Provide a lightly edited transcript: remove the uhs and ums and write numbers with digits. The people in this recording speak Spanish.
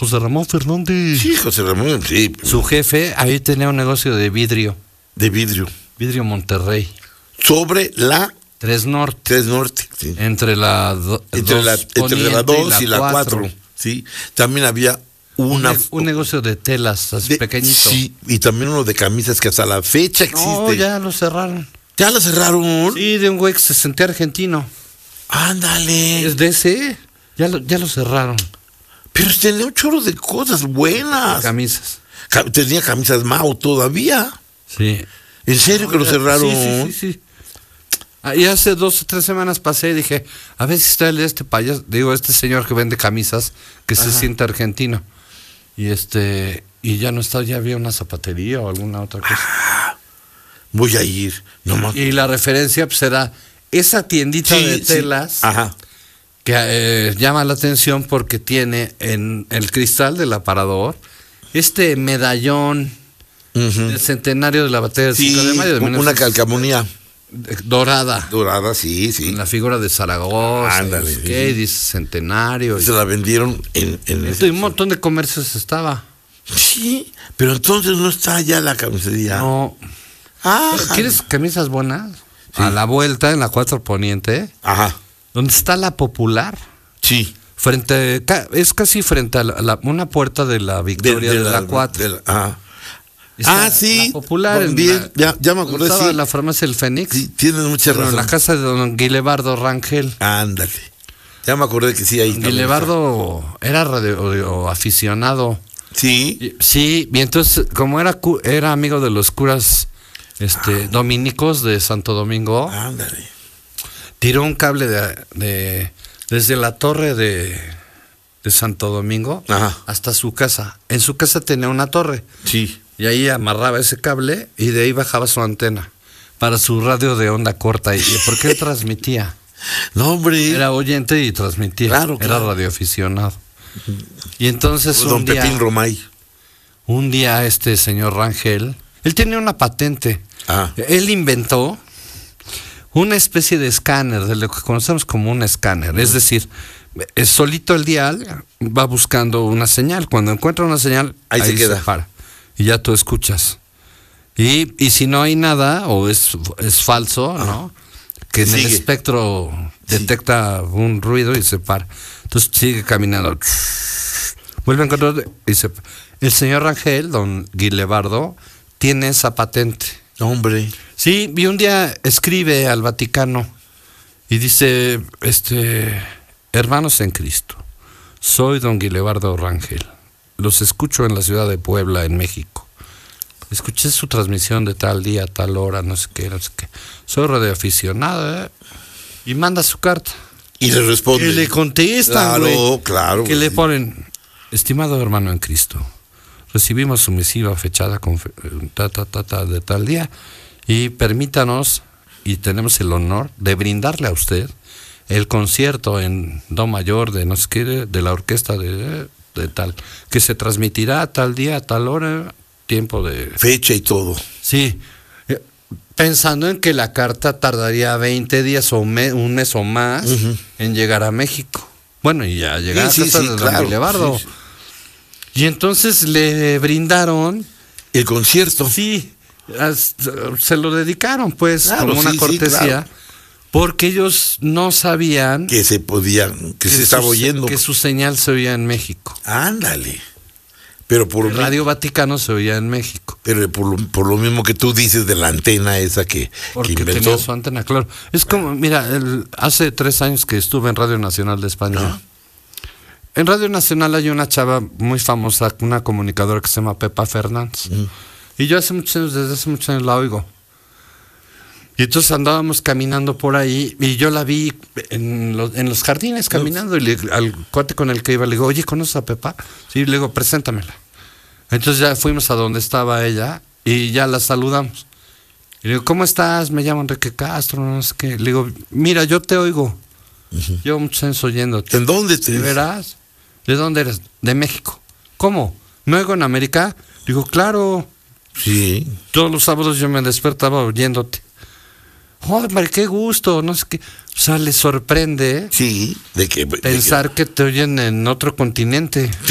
José Ramón Fernández. Sí, José Ramón, sí. Su jefe ahí tenía un negocio de vidrio. De vidrio. Vidrio Monterrey. Sobre la 3 Norte. 3 Norte, sí. Entre la 2 y la 4. Sí. También había un negocio de telas, así pequeñito. Sí, y también uno de camisas que hasta la fecha existe. No, ya lo cerraron. ¿Ya lo cerraron? Sí, de un güey que se sentía argentino. Ándale. Es de ese, ya lo cerraron. Pero tenía un chorro de cosas buenas. De camisas. Tenía camisas Mao todavía. Sí. ¿En serio que lo cerraron? Sí. Y hace 2 o 3 semanas pasé y dije, a ver si está este payaso, este señor que vende camisas, que se siente argentino. Y ya no está, ya había una zapatería o alguna otra cosa. Voy a ir. Y la referencia pues era esa tiendita de telas. Sí. Ajá. Que llama la atención porque tiene en el cristal del aparador medallón del centenario de la batalla del 5 de mayo. Una calcamonía. Dorada. Dorada, sí. En la figura de Zaragoza. Ándale. ¿Qué? Dice centenario. Se la vendieron en un montón de comercios estaba. Sí, pero entonces no está ya la camisería. No. ¿Quieres camisas buenas? Sí. A la vuelta, en la 4 Poniente. Ajá. Donde está la Popular. Sí. Es casi frente a una puerta de la Victoria de la 4. Sí. La Popular. Ya me acordé, sí. La farmacia El Fénix. Sí, tienes mucha razón. En la casa de don Guilebardo Rangel. Ándale. Ya me acordé que sí, ahí está. Guilebardo era radio aficionado. Sí. Sí, y entonces, como era amigo de los curas dominicos de Santo Domingo. Ándale. Tiró un cable desde la torre de Santo Domingo hasta su casa. En su casa tenía una torre. Sí. Y ahí amarraba ese cable y de ahí bajaba su antena para su radio de onda corta. Porque él transmitía. No, hombre. Era oyente y transmitía. Claro. Era radioaficionado. Y entonces don Pepín Romay. Un día señor Rangel, él tenía una patente. Él inventó una especie de escáner, de lo que conocemos como un escáner. Es decir, solito el dial va buscando una señal. Cuando encuentra una señal, ahí se queda. Se para. Y ya tú escuchas. Y si no hay nada, o es falso, ¿no? Que en el espectro detecta un ruido y se para. Entonces sigue caminando. Vuelve a encontrar y se para. El señor Rangel, don Guilebardo, tiene esa patente. Hombre. Sí, y un día escribe al Vaticano y dice, hermanos en Cristo, soy don Guilebardo Rangel, los escucho en la ciudad de Puebla, en México. Escuché su transmisión de tal día, tal hora, no sé qué. Soy radioaficionado, y manda su carta. Y le responde. Y le contestan, Claro. Que le ponen, estimado hermano en Cristo, recibimos su misiva fechada con de tal día y permítanos, y tenemos el honor de brindarle a usted el concierto en do mayor de no sé qué, de la orquesta de tal, que se transmitirá a tal día, a tal hora, tiempo de... Fecha y todo. Sí, pensando en que la carta tardaría 20 días o un mes o más en llegar a México. Bueno, y ya llegar a casa de don Guilebardo. Sí. Y entonces le brindaron el concierto. Sí, se lo dedicaron como una cortesía, porque ellos no sabían que se estaba oyendo, que su señal se oía en México. Ándale. Pero por Radio Vaticano se oía en México. Pero por lo mismo que tú dices de la antena esa que inventó. Tenía su antena, claro. Es como, mira, hace 3 años que estuve en Radio Nacional de España. En Radio Nacional hay una chava muy famosa, una comunicadora que se llama Pepa Fernández. Y yo desde hace muchos años la oigo. Y entonces andábamos caminando por ahí y yo la vi en los jardines caminando y al cuate con el que iba le digo, oye, ¿conoces a Pepa? Sí, le digo, preséntamela. Entonces ya fuimos a donde estaba ella y ya la saludamos. Y le digo, ¿cómo estás? Me llamo Enrique Castro, no sé qué. Le digo, mira, yo te oigo. Llevo muchos años oyéndote. ¿En dónde te ¿De veras? ¿De dónde eres? De México. ¿Cómo? ¿Me oigo en América? Digo, claro. Sí. Todos los sábados yo me despertaba oyéndote. Joder, qué gusto, no sé qué. O sea, le sorprende sí, pensar que te oyen en otro continente.